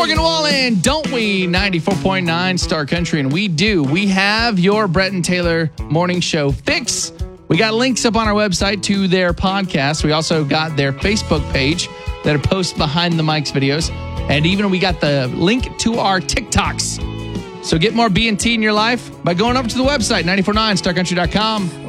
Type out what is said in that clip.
Morgan Wallen, don't we? 94.9 Star Country, and we do. We have your Brett and Taylor morning show fix. We got links up on our website to their podcast. We also got their Facebook page that are post behind the mics videos. And even we got the link to our TikToks. So get more B&T in your life by going over to the website, 949starcountry.com.